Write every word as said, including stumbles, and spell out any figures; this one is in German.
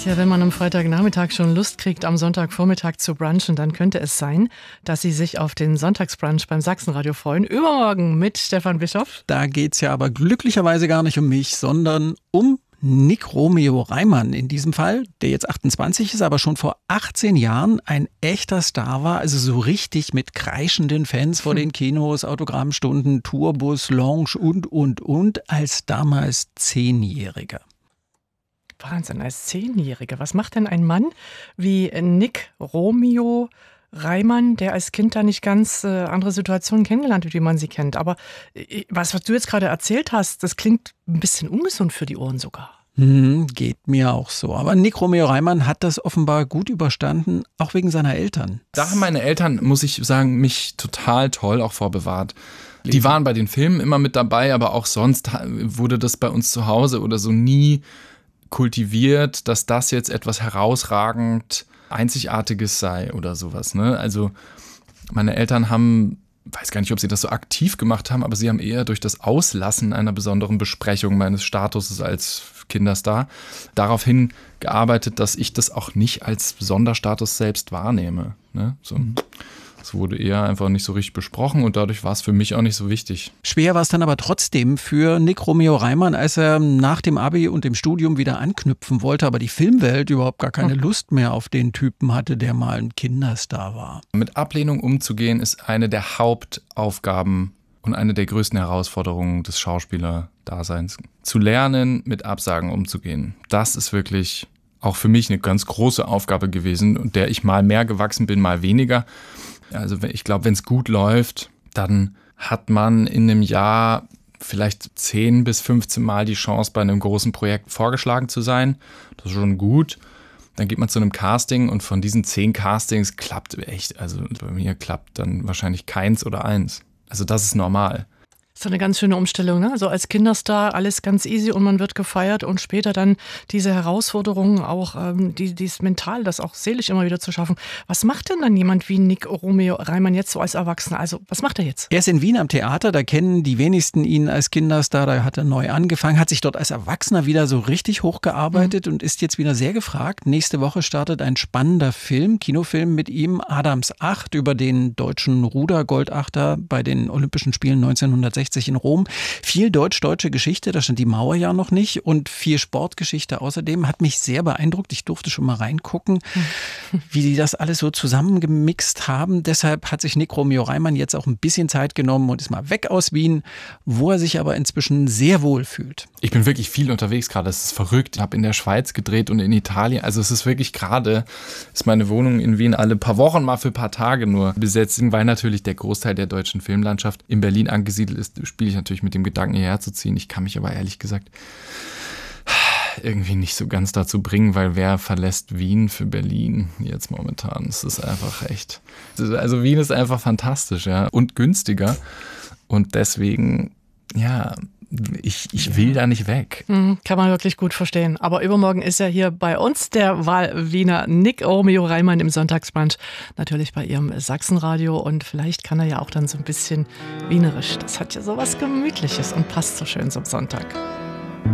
Tja, wenn man am Freitagnachmittag schon Lust kriegt, am Sonntagvormittag zu brunchen, dann könnte es sein, dass Sie sich auf den Sonntagsbrunch beim Sachsenradio freuen. Übermorgen mit Stefan Bischoff. Da geht's ja aber glücklicherweise gar nicht um mich, sondern um Nick Romeo Reimann in diesem Fall, der jetzt achtundzwanzig ist, aber schon vor achtzehn Jahren ein echter Star war, also so richtig mit kreischenden Fans vor den Kinos, Autogrammstunden, Tourbus, Lounge und, und, und, als damals Zehnjähriger. Wahnsinn, als Zehnjähriger. Was macht denn ein Mann wie Nick Romeo Reimann, der als Kind da nicht ganz äh, andere Situationen kennengelernt hat, wie man sie kennt? Aber äh, was, was du jetzt gerade erzählt hast, das klingt ein bisschen ungesund für die Ohren sogar. Hm, geht mir auch so. Aber Nick Romeo Reimann hat das offenbar gut überstanden, auch wegen seiner Eltern. Da haben meine Eltern, muss ich sagen, mich total toll auch vorbewahrt. Die waren bei den Filmen immer mit dabei, aber auch sonst wurde das bei uns zu Hause oder so nie kultiviert, dass das jetzt etwas herausragend Einzigartiges sei oder sowas. Ne? Also meine Eltern haben, weiß gar nicht, ob sie das so aktiv gemacht haben, aber sie haben eher durch das Auslassen einer besonderen Besprechung meines Statuses als Kinderstar daraufhin gearbeitet, dass ich das auch nicht als Sonderstatus selbst wahrnehme. Ne? So. Mhm. Es wurde eher einfach nicht so richtig besprochen und dadurch war es für mich auch nicht so wichtig. Schwer war es dann aber trotzdem für Nick Romeo Reimann, als er nach dem Abi und dem Studium wieder anknüpfen wollte, aber die Filmwelt überhaupt gar keine Lust mehr auf den Typen hatte, der mal ein Kinderstar war. Mit Ablehnung umzugehen ist eine der Hauptaufgaben und eine der größten Herausforderungen des Schauspielerdaseins. Zu lernen, mit Absagen umzugehen, das ist wirklich auch für mich eine ganz große Aufgabe gewesen, und der ich mal mehr gewachsen bin, mal weniger. Also ich glaube, wenn es gut läuft, dann hat man in einem Jahr vielleicht zehn bis fünfzehn Mal die Chance, bei einem großen Projekt vorgeschlagen zu sein. Das ist schon gut. Dann geht man zu einem Casting und von diesen zehn Castings klappt echt, also bei mir klappt dann wahrscheinlich keins oder eins. Also das ist normal. Das ist eine ganz schöne Umstellung, ne? Also als Kinderstar alles ganz easy und man wird gefeiert und später dann diese Herausforderungen auch, ähm, die, dies mental, das auch seelisch immer wieder zu schaffen. Was macht denn dann jemand wie Nick Romeo Reimann jetzt so als Erwachsener? Also was macht er jetzt? Er ist in Wien am Theater, da kennen die wenigsten ihn als Kinderstar, da hat er neu angefangen, hat sich dort als Erwachsener wieder so richtig hochgearbeitet mhm. und ist jetzt wieder sehr gefragt. Nächste Woche startet ein spannender Film, Kinofilm mit ihm, Adams Acht, über den deutschen Rudergoldachter bei den Olympischen Spielen neunzehnhundertsechzig in Rom. Viel deutsch-deutsche Geschichte, da stand die Mauer ja noch nicht, und viel Sportgeschichte außerdem. Hat mich sehr beeindruckt. Ich durfte schon mal reingucken, wie die das alles so zusammengemixt haben. Deshalb hat sich Nick Romeo Reimann jetzt auch ein bisschen Zeit genommen und ist mal weg aus Wien, wo er sich aber inzwischen sehr wohl fühlt. Ich bin wirklich viel unterwegs gerade. Das ist verrückt. Ich habe in der Schweiz gedreht und in Italien. Also es ist wirklich gerade, ist meine Wohnung in Wien alle paar Wochen mal für ein paar Tage nur besetzt, weil natürlich der Großteil der deutschen Filmlandschaft in Berlin angesiedelt ist. Spiele ich natürlich mit dem Gedanken, hierher zu ziehen. Ich kann mich aber ehrlich gesagt irgendwie nicht so ganz dazu bringen, weil wer verlässt Wien für Berlin jetzt momentan? Es ist einfach echt, also Wien ist einfach fantastisch, ja, und günstiger, und deswegen, ja, ich, ich will da nicht weg. Mhm, kann man wirklich gut verstehen. Aber übermorgen ist ja hier bei uns der Wahlwiener Nick Romeo Reimann im Sonntagsbrunch. Natürlich bei Ihrem Sachsenradio, und vielleicht kann er ja auch dann so ein bisschen wienerisch. Das hat ja so was Gemütliches und passt so schön zum Sonntag.